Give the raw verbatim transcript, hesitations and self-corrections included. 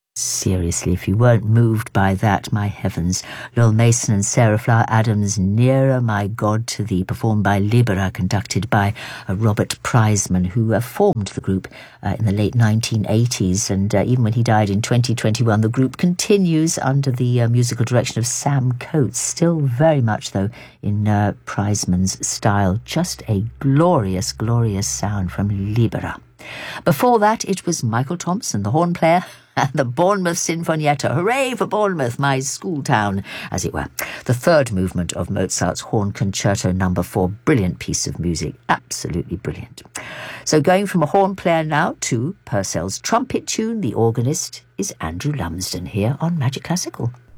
Seriously, if you weren't moved by that, my heavens. Lowell Mason and Sarah Flower Adams, Nearer My God to Thee, performed by Libera, conducted by uh, Robert Priseman, who uh, formed the group uh, in the late nineteen eighties. And uh, even when he died in twenty twenty-one, the group continues under the uh, musical direction of Sam Coates, still very much, though, in uh, Priseman's style. Just a glorious, glorious sound from Libera. Before that, it was Michael Thompson, the horn player, and the Bournemouth Sinfonietta. Hooray for Bournemouth, my school town, as it were. The third movement of Mozart's Horn Concerto Number Four. Brilliant piece of music. Absolutely brilliant. So going from a horn player now to Purcell's trumpet tune, the organist is Andrew Lumsden here on Magic Classical.